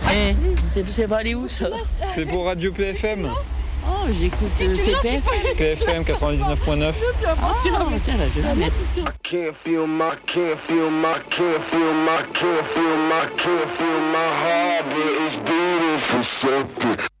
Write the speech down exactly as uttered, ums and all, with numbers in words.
Eh, c'est c'est pas aller où ça? C'est pour Radio P F M. Oh, j'écoute euh, C P F. P F M quatre-vingt-dix-neuf point neuf. Ah, tiens, là, je vais la mettre. I can't feel my, can't feel my, can't feel my, can't feel my, can't feel my heart, but it's beating for something.